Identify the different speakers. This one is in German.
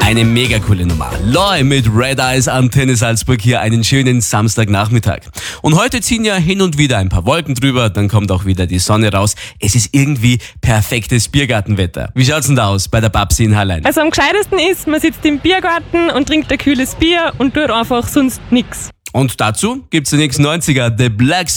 Speaker 1: Eine mega coole Nummer. Loy mit Red Eyes, Antenne Salzburg hier einen schönen Samstagnachmittag. Und heute ziehen ja hin und wieder ein paar Wolken drüber, dann kommt auch wieder die Sonne raus. Es ist irgendwie perfektes Biergartenwetter. Wie schaut's denn da aus bei der Babsi in Hallein?
Speaker 2: Also am gescheitesten ist, man sitzt im Biergarten und trinkt ein kühles Bier und tut einfach sonst nix.
Speaker 1: Und dazu gibt's den X90er, The Black